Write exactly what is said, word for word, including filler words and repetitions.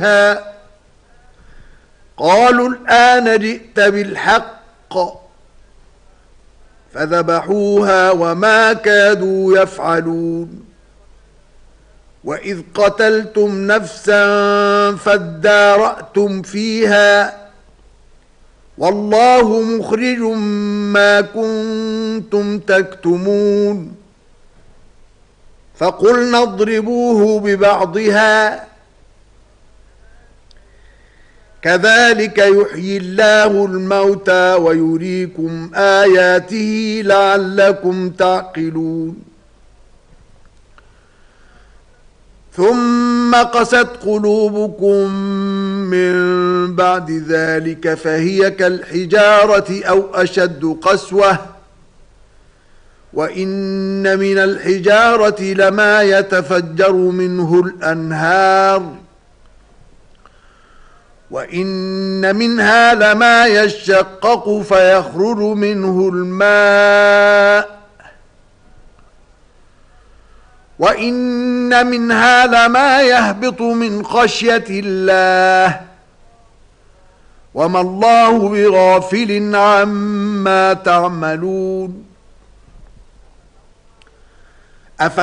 قالوا الآن جئت بالحق فذبحوها وما كادوا يفعلون. وإذ قتلتم نفسا فادارأتم فيها والله مخرج ما كنتم تكتمون. فقلنا اضربوه ببعضها كذلك يحيي الله الموتى ويريكم آياته لعلكم تعقلون. ثم قست قلوبكم من بعد ذلك فهي كالحجارة أو أشد قسوة وإن من الحجارة لما يتفجر منه الأنهار وإن منها لما يشقق فيخرج منه الماء وإن منها لما يهبط من خشية الله وما الله بغافل عما تعملون.